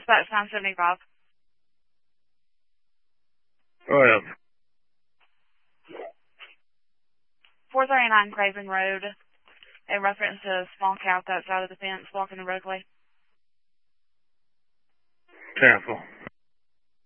Dispatch 975. Go ahead. 439 Craven Road, in reference to a small cow outside of the fence blocking the roadway. Cancel.